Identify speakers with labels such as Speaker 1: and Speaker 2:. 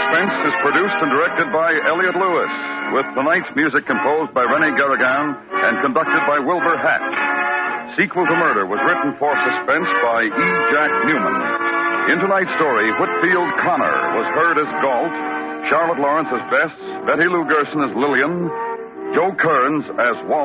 Speaker 1: Suspense is produced and directed by Elliot Lewis, with tonight's music composed by René Garrigan and conducted by Wilbur Hatch. Sequel to Murder was written for Suspense by E. Jack Newman. In tonight's story, Whitfield Connor was heard as Galt, Charlotte Lawrence as Bess, Betty Lou Gerson as Lillian, Joe Kearns as Walt.